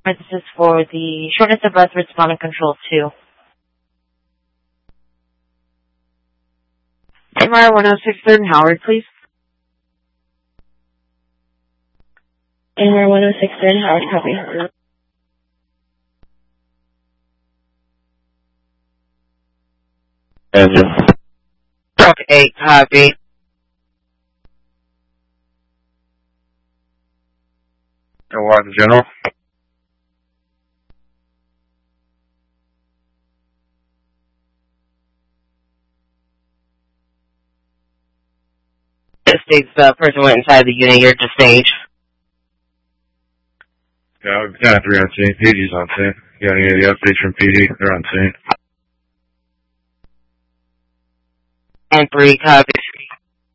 This is for the shortness of breath respondent control 2. MR 106 3rd and Howard, please. MR 106 3rd and Howard, copy. Engine. Truck 8, copy. Washington General. This states the person went inside the unit, you're to stage. Yeah, we've got 3 on scene. PD's on scene. You got any of the updates from PD? They're on scene. And 3, copy.